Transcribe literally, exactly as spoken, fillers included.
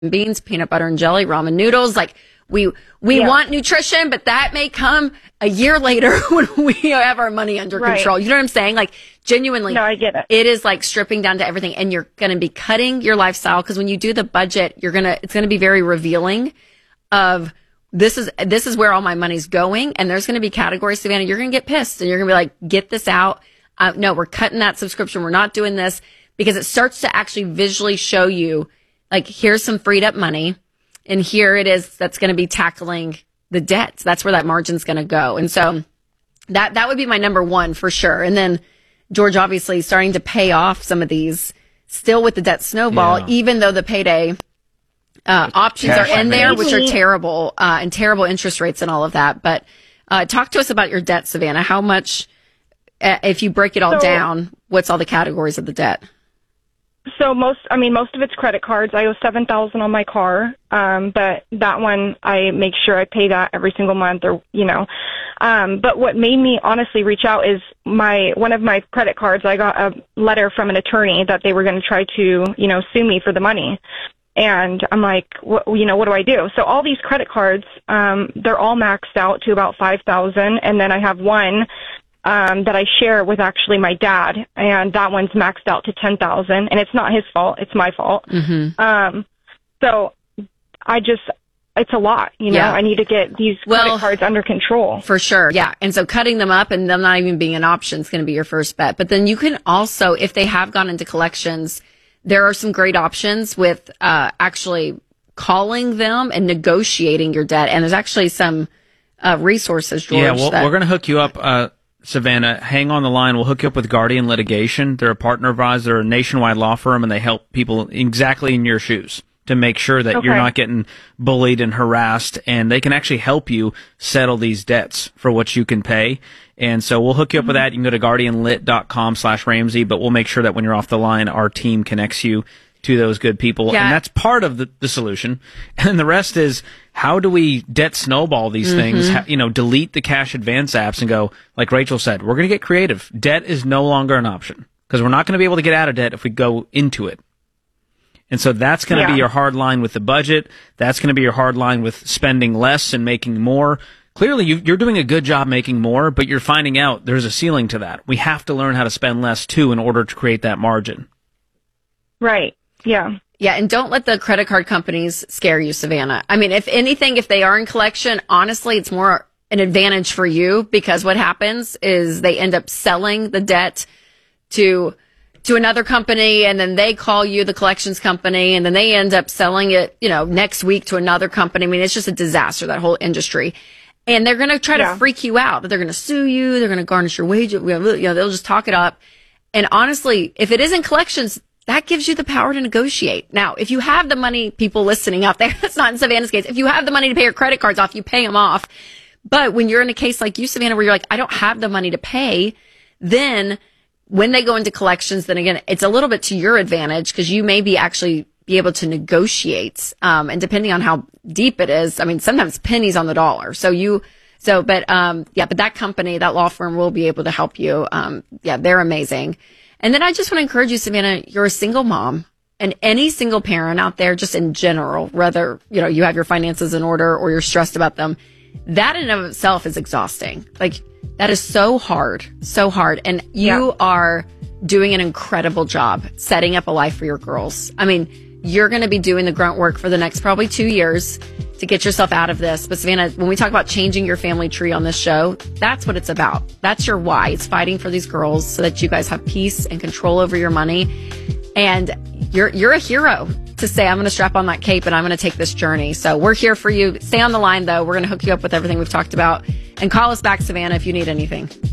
beans, peanut butter and jelly, ramen noodles. Like we, we Yeah. want nutrition, but that may come a year later when we have our money under Right. control. You know what I'm saying? Like genuinely, No, I get it. It is like stripping down to everything, and you're going to be cutting your lifestyle, because when you do the budget, you're going to, it's going to be very revealing of this is, this is where all my money's going. And there's going to be categories, Savannah, you're going to get pissed and you're going to be like, get this out. Uh, no, we're cutting that subscription. We're not doing this, because it starts to actually visually show you, like, here's some freed up money, and here it is that's going to be tackling the debts. That's where that margin's going to go. And so that, that would be my number one for sure. And then George, obviously starting to pay off some of these still with the debt snowball, Yeah. even though the payday uh, options Cash are in there, advance. which are terrible, uh, and terrible interest rates and all of that. But, uh, talk to us about your debt, Savannah. How much, uh, if you break it all So- down, what's all the categories of the debt? So most, I mean, most of it's credit cards. I owe seven thousand on my car, um, but that one I make sure I pay that every single month, or you know. Um, but what made me honestly reach out is my one of my credit cards. I got a letter from an attorney that they were going to try to, you know, sue me for the money, and I'm like, what, you know, what do I do? So all these credit cards, um, they're all maxed out to about five thousand, and then I have one um, that I share with actually my dad, and that one's maxed out to ten thousand, and it's not his fault, it's my fault. Mm-hmm. Um, so I just, it's a lot, you know, Yeah. I need to get these Well, credit cards under control. For sure. Yeah. And so cutting them up and them not even being an option is going to be your first bet. But then you can also, if they have gone into collections, there are some great options with, uh, actually calling them and negotiating your debt. And there's actually some, uh, resources, George. Yeah, well, that- we're going to hook you up, uh, Savannah. Hang on the line. We'll hook you up with Guardian Litigation. They're a partner of ours. They're a nationwide law firm, and they help people exactly in your shoes to make sure that you're Okay. not getting bullied and harassed, and they can actually help you settle these debts for what you can pay. And so we'll hook you up with that. You can go to guardianlit.com slash Ramsey, but we'll make sure that when you're off the line, our team connects you to those good people. Yeah. And that's part of the, the solution. And the rest is, how do we debt snowball these Mm-hmm. things? Ha- you know, delete the cash advance apps and go, like Rachel said, we're going to get creative. Debt is no longer an option, because we're not going to be able to get out of debt if we go into it. And so that's going to Yeah. be your hard line with the budget. That's going to be your hard line with spending less and making more. Clearly, you, you're doing a good job making more, but you're finding out there's a ceiling to that. We have to learn how to spend less, too, in order to create that margin. Right. Yeah. Yeah, and don't let the credit card companies scare you, Savannah. I mean, if anything, if they are in collection, honestly, it's more an advantage for you, because what happens is they end up selling the debt to to another company, and then they call you, the collections company, and then they end up selling it, you know, next week to another company. I mean, it's just a disaster, that whole industry. And they're going to try Yeah. to freak you out, that they're going to sue you, they're going to garnish your wages, you know, they'll just talk it up. And honestly, if it is in collections, that gives you the power to negotiate. Now, if you have the money, people listening out there, that's not in Savannah's case. If you have the money to pay your credit cards off, you pay them off. But when you're in a case like you, Savannah, where you're like, I don't have the money to pay, then when they go into collections, then again, it's a little bit to your advantage, because you may be actually be able to negotiate. Um, and depending on how deep it is, I mean, sometimes pennies on the dollar. So you, so, but, um, yeah, but that company, that law firm will be able to help you. Um, yeah, they're amazing. And then I just want to encourage you, Savannah, you're a single mom, and any single parent out there, just in general, whether, you know, you have your finances in order or you're stressed about them, that in and of itself is exhausting. Like, that is so hard, so hard. And you Yeah. are doing an incredible job setting up a life for your girls. I mean, you're going to be doing the grunt work for the next probably two years to get yourself out of this. But Savannah, when we talk about changing your family tree on this show, that's what it's about. That's your why. It's fighting for these girls so that you guys have peace and control over your money. And you're, you're a hero to say, I'm going to strap on that cape and I'm going to take this journey. So we're here for you. Stay on the line though. We're going to hook you up with everything we've talked about, and call us back, Savannah, if you need anything.